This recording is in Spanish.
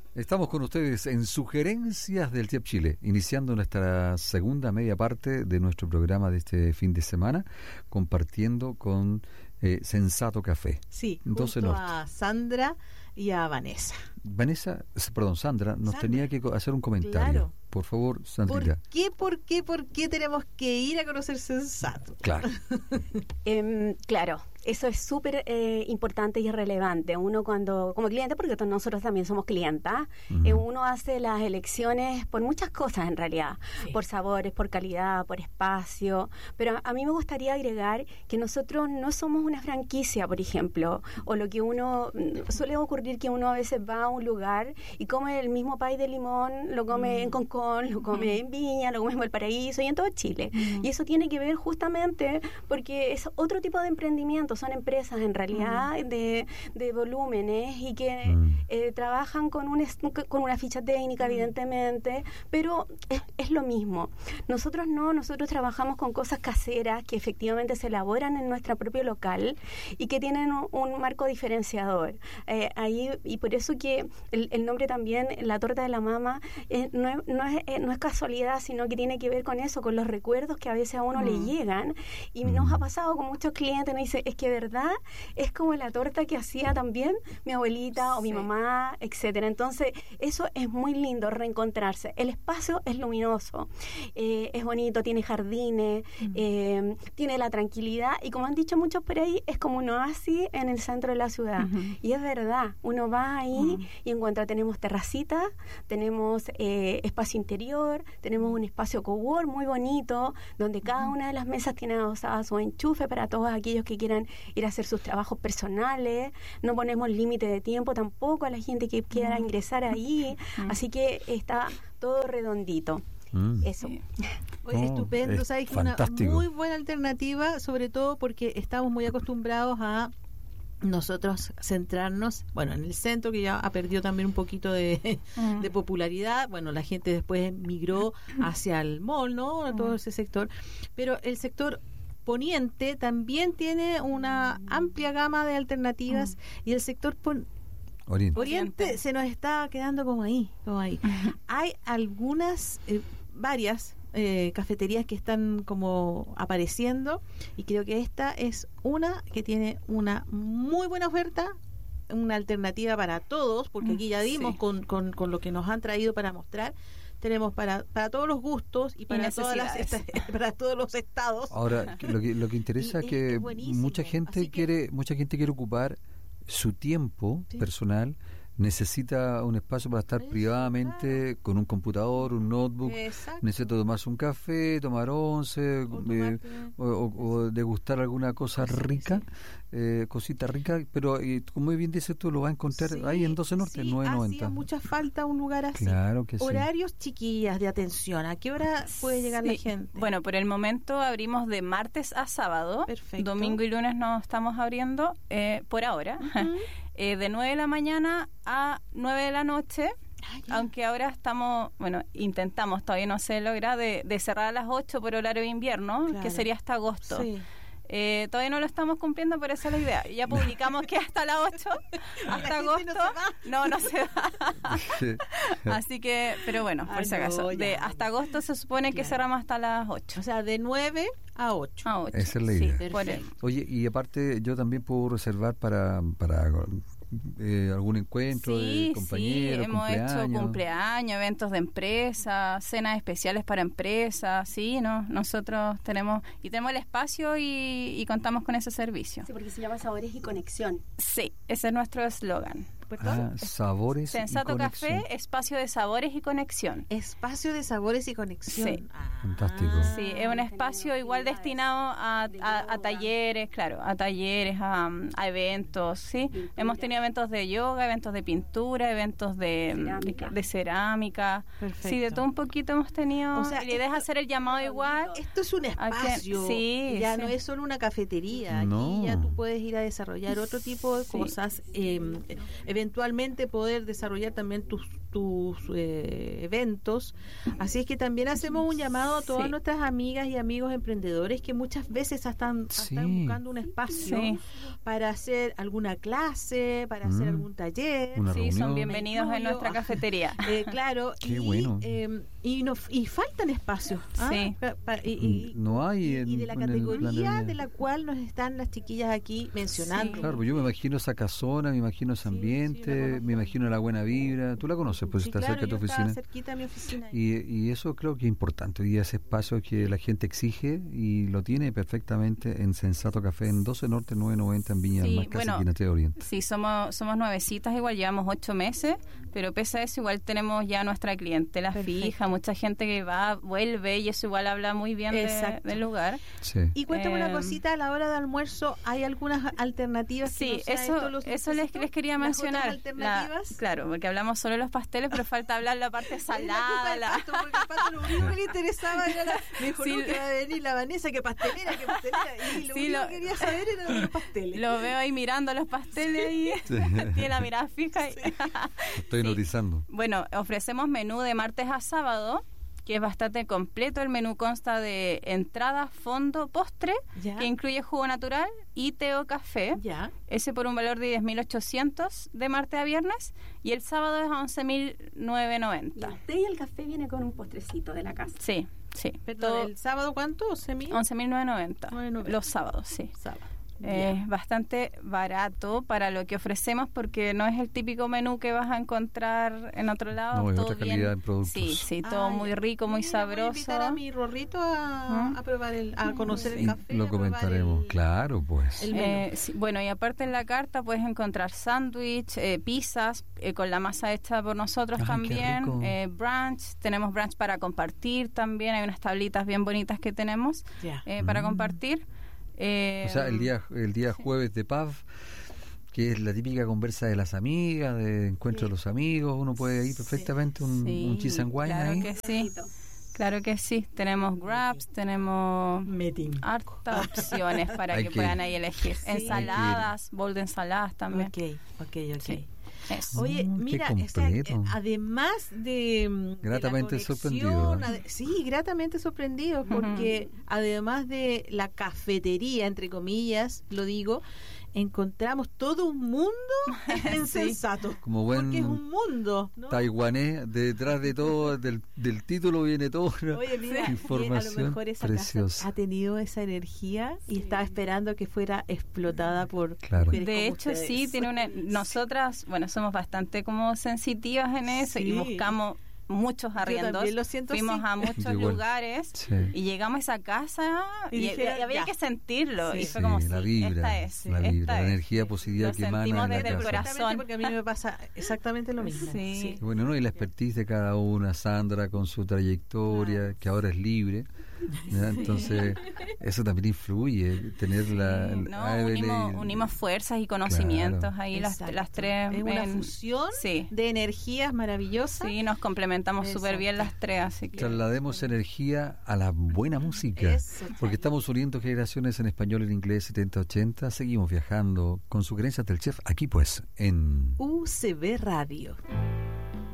Estamos con ustedes en Sugerencias del Chef Chile, iniciando nuestra segunda media parte de nuestro programa de este fin de semana, compartiendo con Sensato Café. Sí, junto a Sandra y a Vanessa. Sandra, nos tenía que hacer un comentario. Claro. Por favor, Sandrita. ¿Por qué tenemos que ir a conocer Sensato? Claro. Claro, eso es súper importante y relevante. Uno cuando, como cliente, porque nosotros también somos clientas, uno hace las elecciones por muchas cosas en realidad, sí. Por sabores, por calidad, por espacio, pero a mí me gustaría agregar que nosotros no somos una franquicia, por ejemplo, o lo que uno, suele ocurrir que uno a veces va a un lugar y come el mismo pay de limón, lo come en Concón, lo come en Viña, lo come en Valparaíso y en todo Chile. Y eso tiene que ver justamente porque es otro tipo de emprendimiento, son empresas en realidad de volúmenes y que trabajan con una ficha técnica, evidentemente, pero es lo mismo. Nosotros trabajamos con cosas caseras que efectivamente se elaboran en nuestro propio local y que tienen un marco diferenciador. Ahí, y por eso que el nombre también, la torta de la mama, no es casualidad, sino que tiene que ver con eso, con los recuerdos que a veces a uno le llegan, y nos ha pasado con muchos clientes, nos dicen, es que verdad, es como la torta que hacía también mi abuelita o mi mamá, etcétera. Entonces, eso es muy lindo, reencontrarse. El espacio es luminoso, es bonito, tiene jardines, tiene la tranquilidad, y como han dicho muchos por ahí, es como un oasis en el centro de la ciudad. Y es verdad, uno va ahí y encuentra, tenemos terracitas, tenemos espacio interior, tenemos un espacio cowork muy bonito, donde cada una de las mesas tiene adosada su enchufe para todos aquellos que quieran ir a hacer sus trabajos personales. No ponemos límite de tiempo tampoco a la gente que quiera ingresar ahí, así que está todo redondito. Eso. Oye, estupendo, sabes que una muy buena alternativa, sobre todo porque estamos muy acostumbrados a nosotros centrarnos, bueno, en el centro, que ya ha perdido también un poquito de popularidad. Bueno, la gente después migró hacia el mall, ¿no? A todo ese sector, pero el sector poniente también tiene una amplia gama de alternativas, y el sector Oriente se nos está quedando como ahí. Hay algunas, varias cafeterías que están como apareciendo, y creo que esta es una que tiene una muy buena oferta, una alternativa para todos, porque aquí ya dimos con lo que nos han traído para mostrar. Tenemos para todos los gustos y para todos los estados. Ahora, lo que interesa es que mucha gente quiere ocupar su tiempo personal, necesita un espacio para estar privadamente con un computador, un notebook. Exacto. Necesita tomarse un café, tomar once o degustar alguna cosa rica, cosita rica, pero como muy bien dices tú, lo vas a encontrar ahí en 12 Norte, 990. Hacía mucha falta un lugar así. Claro que horarios, chiquillas, de atención. ¿A qué hora puede llegar la gente? Bueno, por el momento abrimos de martes a sábado. Perfecto. Domingo y lunes no estamos abriendo, por ahora. De 9 de la mañana a 9 de la noche, aunque ahora intentamos, todavía no se logra, de cerrar a las 8 por horario de invierno, que sería hasta agosto. Sí. Todavía no lo estamos cumpliendo, pero esa es la idea. Ya publicamos que hasta las 8, hasta agosto, no se va. Así que, pero bueno, por si acaso, hasta agosto se supone que cerramos hasta las 8. O sea, de 9 a 8. Esa es la idea. Sí, oye, y aparte yo también puedo reservar para algún encuentro de compañeros, hemos hecho cumpleaños, eventos de empresas, cenas especiales para empresas. Sí, nosotros tenemos el espacio y contamos con ese servicio. Sí, porque se llama Sabores y Conexión. Sí, ese es nuestro eslogan. Sabores Sensato y Conexión. Café, espacio de sabores y conexión. Espacio de sabores y conexión. Sí. Fantástico. Sí, es un espacio igual destinado a talleres, a eventos, ¿sí? Pintura. Hemos tenido eventos de yoga, eventos de pintura, eventos de cerámica. Perfecto. Sí, de todo un poquito hemos tenido. O sea, la idea es hacer el llamado igual. Esto es un espacio. No es solo una cafetería. Aquí ya tú puedes ir a desarrollar otro tipo de cosas, eventos eventualmente poder desarrollar también tus eventos. Así es que también hacemos un llamado a todas nuestras amigas y amigos emprendedores que muchas veces están buscando un espacio para hacer alguna clase, para hacer algún taller. Son bienvenidos en nuestra cafetería. Claro. Qué bueno. Y faltan espacios. No hay y de la categoría de la cual nos están las chiquillas aquí mencionando. Claro, pues yo me imagino esa casona, me imagino ese ambiente, me imagino la buena vibra. Tú la conoces, pues está cerca de tu oficina. Cerquita de mi oficina. Y eso creo que es importante. Hoy día ese espacio que la gente exige y lo tiene perfectamente en Sensato Café, en 12 Norte 990 en Viña del Mar, casi aquí en Estrella Oriente. Sí, somos nuevecitas, igual llevamos 8 meses, pero pese a eso igual tenemos ya nuestra clientela fija, mucha gente que va, vuelve, y eso igual habla muy bien del lugar. Sí. Y cuéntame una cosita, a la hora de almuerzo, ¿hay algunas alternativas? Sí, eso les quería mencionar. ¿Alternativas? Claro, porque hablamos solo de los pasteles, pero falta hablar la parte salada. Porque el pasto lo único que le interesaba era me dijo, que va a venir la Vanessa, que pastelera. Y lo único que quería saber eran los pasteles. Lo veo ahí mirando los pasteles y tiene la mirada fija. Estoy notizando. Bueno, ofrecemos menú de martes a sábado, que es bastante completo. El menú consta de entrada, fondo, postre, que incluye jugo natural y té o café. Ese por un valor de 10.800 de martes a viernes, y el sábado es 11.990. Y el té y el café viene con un postrecito de la casa. Sí. Perdón, ¿el sábado cuánto? 11.990. Los sábados, sí. Es bastante barato para lo que ofrecemos, porque no es el típico menú que vas a encontrar en otro lado. No, es todo otra calidad en productos. Sí, todo muy rico, muy sabroso. Voy a invitar a mi Rorrito a probar a conocer el café. Lo comentaremos, claro, pues. Bueno, y aparte en la carta puedes encontrar sándwich, pizzas con la masa hecha por nosotros también, brunch, tenemos brunch para compartir también, hay unas tablitas bien bonitas que tenemos para compartir. O sea, el día jueves de pub, que es la típica conversa de las amigas, de encuentro de los amigos, uno puede ir perfectamente un cheese and wine claro ahí. Que sí. Claro que sí, tenemos grabs, tenemos hartas opciones para que puedan ahí elegir. Ensaladas, bowl de ensaladas también. Ok. Sí. Oye, mira, además de gratamente sorprendido. Gratamente sorprendido, porque además de la cafetería, entre comillas, lo digo, encontramos todo un mundo en Sensato. Como buen porque es un mundo, ¿no? Taiwanés, detrás de todo, del título viene todo. Oye, mira, información a lo mejor esa preciosa. casa ha tenido esa energía y estaba esperando que fuera explotada por mujeres de hecho, ustedes. Sí, tiene nosotras, somos bastante como sensitivas en eso y buscamos muchos arriendos. Fuimos a muchos lugares y llegamos a esa casa y había que sentirlo. Y fue como, la vibra, la energía positiva que emana. Sentimos desde el corazón. Porque a mí me pasa exactamente lo mismo. Bueno, ¿no? Y la expertise de cada una, Sandra con su trayectoria, que ahora es libre. Entonces, eso también influye, tener unimos fuerzas y conocimientos ahí las tres. Es una fusión de energías maravillosas. Sí, nos complementamos súper bien las tres. Así que traslademos energía a la buena música, porque estamos uniendo generaciones en español y en inglés 70-80. Seguimos viajando con sugerencias del chef aquí, pues, en UCB Radio.